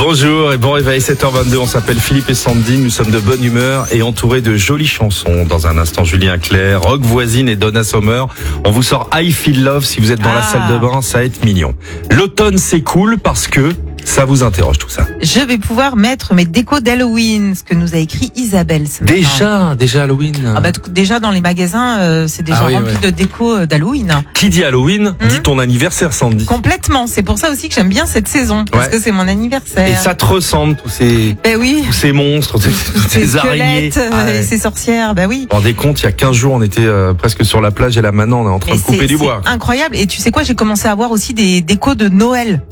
Bonjour et bon réveil, 7h22, on s'appelle Philippe et Sandine, nous sommes de bonne humeur et entourés de jolies chansons. Dans un instant, Julien Clerc, Rock Voisine et Donna Summer. On vous sort I Feel Love, si vous êtes dans la salle de bain, ça va être mignon. L'automne c'est cool parce que ça vous interroge tout ça. Je vais pouvoir mettre mes décos d'Halloween, ce que nous a écrit Isabelle ce matin. Déjà Halloween. Déjà dans les magasins, c'est déjà rempli de décos d'Halloween. Qui dit Halloween, dit ton anniversaire, Sandy. Complètement, c'est pour ça aussi que j'aime bien cette saison, parce que c'est mon anniversaire. Et ça te ressemble, tous ces, tous ces monstres, tous ces araignées. Ces sorcières, oui. Vous vous rendez compte, il y a 15 jours, on était presque sur la plage et là maintenant, on est en train de couper du bois. C'est incroyable. Et tu sais quoi, j'ai commencé à avoir aussi des décos de Noël.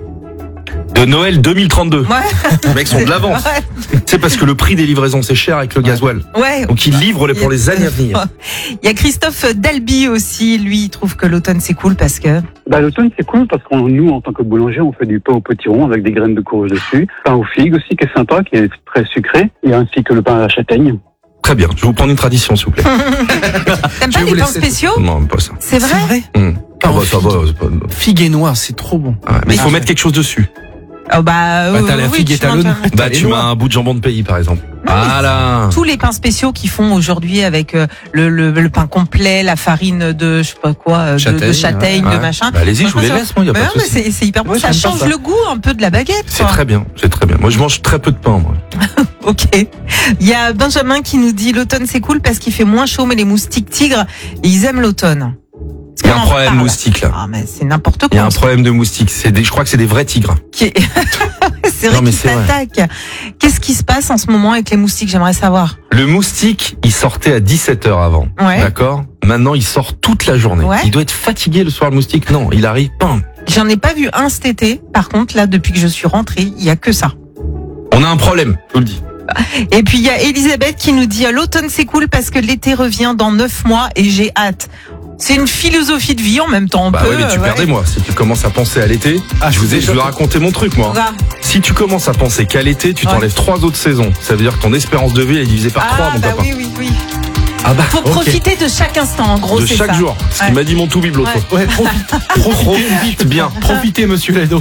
De Noël 2032. Ouais. Les mecs sont de l'avance. Ouais. C'est parce que le prix des livraisons c'est cher avec le gasoil. Ouais. Donc ils livrent pour les années à venir. Il y a Christophe Dalby aussi, lui, il trouve que l'automne c'est cool parce que... L'automne c'est cool parce que nous, en tant que boulanger, on fait du pain au potiron avec des graines de courge dessus. Pain aux figues aussi qui est sympa, qui est très sucré. Et ainsi que le pain à la châtaigne. Très bien, je vais vous prendre une tradition s'il vous plaît. T'aimes pas les pains spéciaux? Non, pas ça. C'est vrai? Ça va. Figue et noix, c'est trop bon. Ouais, mais il faut mettre quelque chose dessus. T'as la figue et talonne. Tu mets un bout de jambon de pays par exemple. Voilà. Tous les pains spéciaux qu'ils font aujourd'hui avec le pain complet, la farine de je sais pas quoi, de châtaigne, de machin. Allez-y, je vous les laisse, moi, il y a pas de souci. C'est hyper bon, ça change le goût un peu de la baguette. C'est très bien. Moi je mange très peu de pain, moi. Ok. Il y a Benjamin qui nous dit l'automne c'est cool parce qu'il fait moins chaud mais les moustiques tigres, ils aiment l'automne. Il y a un problème de moustiques là. Ah mais c'est n'importe quoi. Il y a un problème de moustiques. Je crois que c'est des vrais tigres. C'est vrai qu'ils s'attaquent. Qu'est-ce qui se passe en ce moment avec les moustiques? J'aimerais savoir. Le moustique, il sortait à 17h avant. Ouais. D'accord? Maintenant, il sort toute la journée. Ouais. Il doit être fatigué le soir, le moustique. Non, il arrive. Bam. J'en ai pas vu un cet été. Par contre, là, depuis que je suis rentrée, il y a que ça. On a un problème, je vous le dis. Et puis, il y a Elisabeth qui nous dit l'automne, c'est cool parce que l'été revient dans 9 mois et j'ai hâte. C'est une philosophie de vie en même temps. Oui, mais tu perds des mois. Si tu commences à penser à l'été, je vous ai raconté mon truc, moi. Si tu commences à penser qu'à l'été, tu t'enlèves 3 autres saisons. Ça veut dire que ton espérance de vie est divisée par 3, mon copain. Oui. Faut profiter de chaque instant, en gros, c'est ça. De chaque jour. Ce qu'il m'a dit mon toubib l'autre fois. Profite bien. Profitez, monsieur Lado.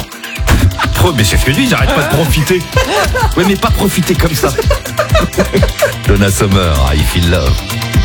Mais c'est ce que je dis, j'arrête pas de profiter. Oui, mais pas profiter comme ça. Donna Summer, I Feel Love.